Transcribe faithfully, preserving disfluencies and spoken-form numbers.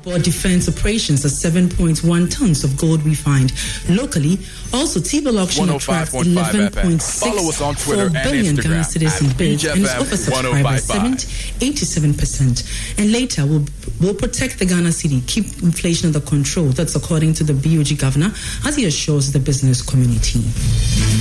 for defense operations at seven point one tons of gold refined. Locally, also T-bill auction attracts eleven point six four billion Ghana cedis in bids and is oversubscribed by eighty-seven percent. And later, will will protect the Ghana cedi, keep inflation under control. That's according to the B O G governor, as he assures the business community.